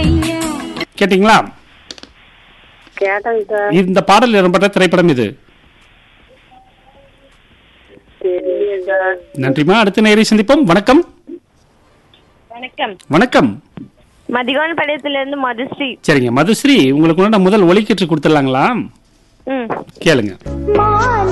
கேட்டீங்களா? கேட்டேங்க சார். இந்த பாடல் இடம்பெற்ற திரைப்படம் இது. தெரியல சார். நன்றிமா. அடுத்த நேரை சந்திப்போம். வணக்கம். வணக்கம். வணக்கம். மதிகோன் படையத்திலிருந்து மதுஸ்ரீ. சரிங்க மதுஸ்ரீ, உங்களுக்கு முதல் ஒலிக்கீற்று கொடுத்துடலாங்களா? ம். கேளுங்க.